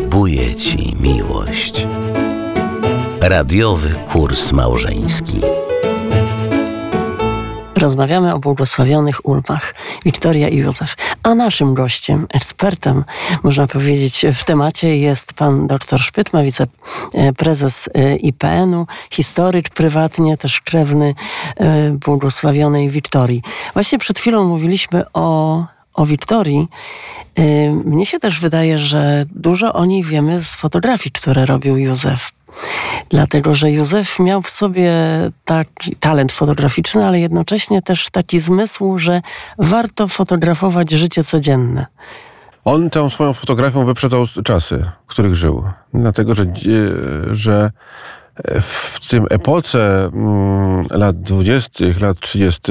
zbuje ci miłość. Radiowy kurs małżeński. Rozmawiamy o błogosławionych ulmach, Wiktoria i Józef. A naszym gościem, ekspertem, można powiedzieć, w temacie jest pan dr Szpytma, wiceprezes IPN-u, historyk prywatnie, też krewny błogosławionej Wiktorii. Właśnie przed chwilą mówiliśmy o Wiktorii. Mnie się też wydaje, że dużo o niej wiemy z fotografii, które robił Józef. Dlatego, że Józef miał w sobie taki talent fotograficzny, ale jednocześnie też taki zmysł, że warto fotografować życie codzienne. On tą swoją fotografią wyprzedzał czasy, w których żył. Dlatego, że w tym epoce lat 20., lat 30.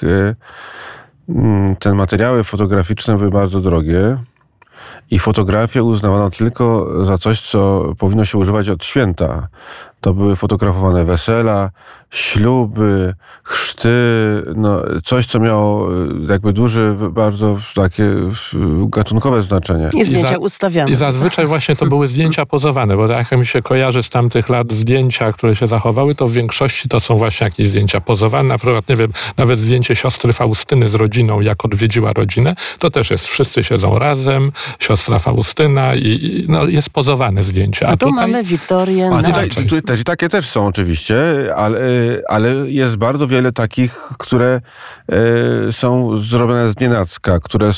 te materiały fotograficzne były bardzo drogie. I fotografię uznawano tylko za coś, co powinno się używać od święta. To były fotografowane wesela, śluby, chrzty, coś, co miało jakby duże, bardzo takie gatunkowe znaczenie. I zdjęcia ustawiane. I zazwyczaj właśnie to były zdjęcia pozowane, bo jak mi się kojarzy z tamtych lat zdjęcia, które się zachowały, to w większości to są właśnie jakieś zdjęcia pozowane. Na przykład, nie wiem, nawet zdjęcie siostry Faustyny z rodziną, jak odwiedziła rodzinę, to też jest, wszyscy siedzą razem, siostra Faustyna i jest pozowane zdjęcie. A tu tutaj mamy Wiktorię. Tutaj takie też są oczywiście, ale jest bardzo wiele takich, które są zrobione z nienacka, które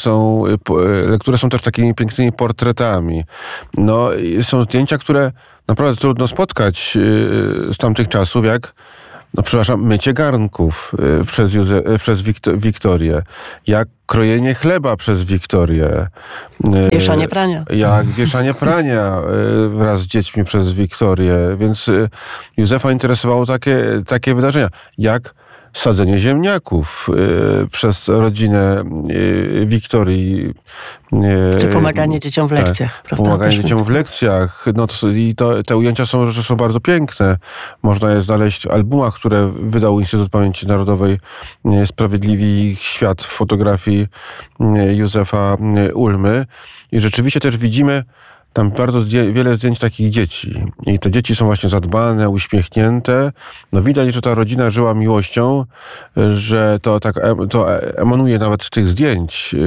są też takimi pięknymi portretami. Są zdjęcia, które naprawdę trudno spotkać z tamtych czasów, jak mycie garnków przez Wiktorię, jak krojenie chleba przez Wiktorię. Wieszanie prania. Jak wieszanie prania wraz z dziećmi przez Wiktorię. Więc Józefa interesowało takie wydarzenia, jak sadzenie ziemniaków przez rodzinę Wiktorii. Czy pomaganie dzieciom w lekcjach. Tak, pomaganie dzieciom w lekcjach. Te ujęcia są bardzo piękne. Można je znaleźć w albumach, które wydał Instytut Pamięci Narodowej Sprawiedliwi Świat fotografii Józefa Ulmy. I rzeczywiście też widzimy tam bardzo wiele zdjęć takich dzieci. I te dzieci są właśnie zadbane, uśmiechnięte. Widać, że ta rodzina żyła miłością, że to emanuje nawet z tych zdjęć,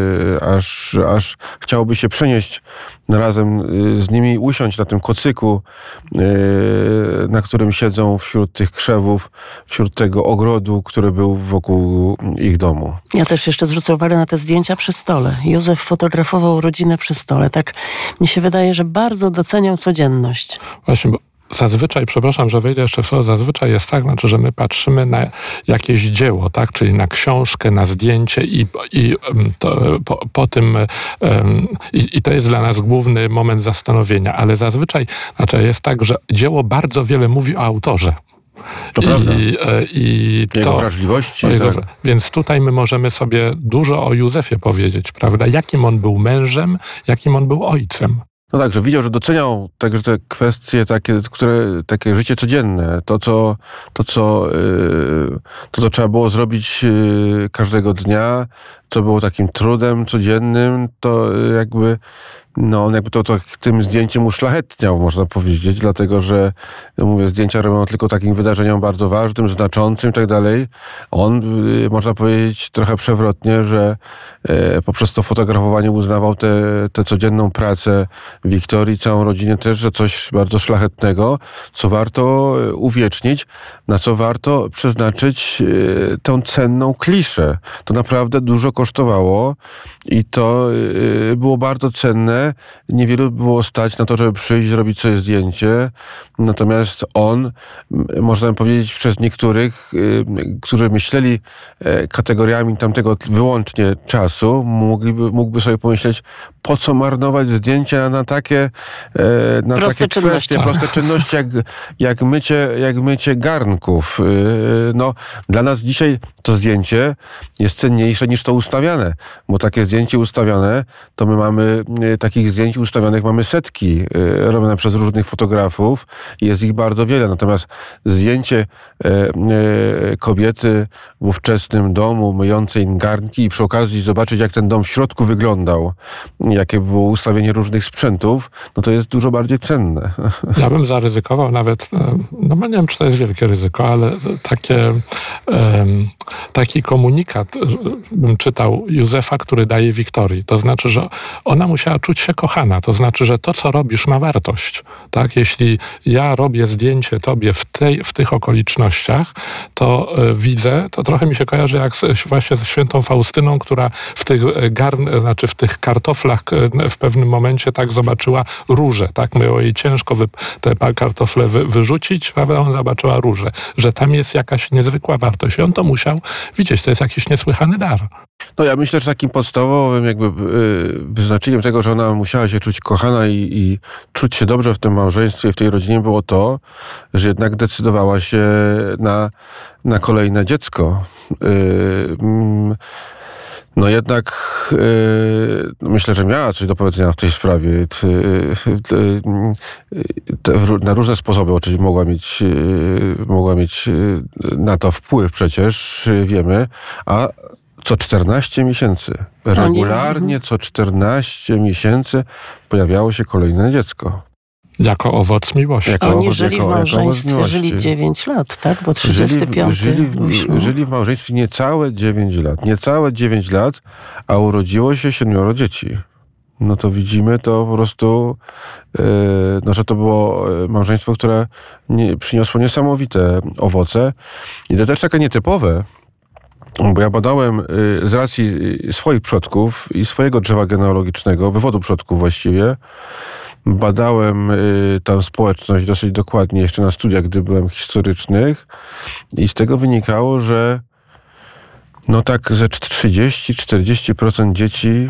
aż chciałoby się przenieść razem z nimi, usiąść na tym kocyku, na którym siedzą wśród tych krzewów, wśród tego ogrodu, który był wokół ich domu. Ja też jeszcze zwrócę uwagę na te zdjęcia przy stole. Józef fotografował rodzinę przy stole. Tak mi się wydaje, że bardzo doceniał codzienność. Właśnie, bo zazwyczaj, przepraszam, że wejdę jeszcze w słowo, zazwyczaj jest tak, że my patrzymy na jakieś dzieło, tak, czyli na książkę, na zdjęcie i po tym to jest dla nas główny moment zastanowienia, ale zazwyczaj jest tak, że dzieło bardzo wiele mówi o autorze. To prawda. Jego wrażliwości. Więc tutaj my możemy sobie dużo o Józefie powiedzieć, prawda? Jakim on był mężem, jakim on był ojcem. Że widział, że doceniał także te kwestie takie życie codzienne, to co trzeba było zrobić każdego dnia, co było takim trudem codziennym, to on to tym zdjęciem uszlachetniał, można powiedzieć, dlatego, że zdjęcia robią tylko takim wydarzeniom bardzo ważnym, znaczącym i tak dalej. On, można powiedzieć trochę przewrotnie, że poprzez to fotografowanie uznawał tę codzienną pracę Wiktorii, całą rodzinę też, że coś bardzo szlachetnego, co warto uwiecznić, na co warto przeznaczyć tę cenną kliszę. To naprawdę dużo kosztowało i to było bardzo cenne. Niewielu było stać na to, żeby przyjść, zrobić sobie zdjęcie. Natomiast on, można powiedzieć, przez niektórych, którzy myśleli kategoriami tamtego wyłącznie czasu, mógłby sobie pomyśleć, po co marnować zdjęcia na takie kwestie, proste czynności, jak mycie garnków. Dla nas dzisiaj to zdjęcie jest cenniejsze niż to ustawiane, bo takie zdjęcie ustawione, to my mamy takich zdjęć ustawionych mamy setki, robione przez różnych fotografów i jest ich bardzo wiele. Natomiast zdjęcie kobiety w ówczesnym domu, myjącej garnki i przy okazji zobaczyć, jak ten dom w środku wyglądał jakie było ustawienie różnych sprzętów, no to jest dużo bardziej cenne. Ja bym zaryzykował nawet, no nie wiem, czy to jest wielkie ryzyko, ale taki komunikat bym czytał Józefa, który daje Wiktorii. To znaczy, że ona musiała czuć się kochana. To znaczy, że to, co robisz, ma wartość. Tak? Jeśli ja robię zdjęcie tobie w tych okolicznościach, to widzę, to trochę mi się kojarzy jak właśnie ze świętą Faustyną, która w tych kartoflach w pewnym momencie tak zobaczyła różę. Tak? Było jej ciężko te kartofle wyrzucić, prawda? Ona zobaczyła różę, że tam jest jakaś niezwykła wartość. I on to musiał widzieć. To jest jakiś niesłychany dar. No ja myślę, że takim podstawowym jakby wyznaczeniem tego, że ona musiała się czuć kochana i czuć się dobrze w tym małżeństwie, w tej rodzinie było to, że jednak decydowała się na kolejne dziecko. No jednak myślę, że miała coś do powiedzenia w tej sprawie. Na różne sposoby oczywiście mogła mieć na to wpływ przecież, wiemy, a co 14 miesięcy, regularnie co 14 miesięcy pojawiało się kolejne dziecko. Jako owoc miłości. Oni żyli w małżeństwie, żyli 9 lat, tak? Bo 35 żyli w małżeństwie niecałe 9 lat. Niecałe 9 lat, a urodziło się 7 dzieci. No to widzimy to po prostu, że to było małżeństwo, które przyniosło niesamowite owoce. I to też takie nietypowe, bo ja badałem z racji swoich przodków i swojego drzewa genealogicznego, wywodu przodków właściwie, badałem tam społeczność dosyć dokładnie jeszcze na studiach, gdy byłem historycznych i z tego wynikało, że no tak ze 30-40% dzieci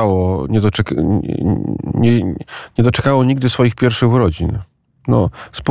nie doczekało nigdy swoich pierwszych urodzin. No,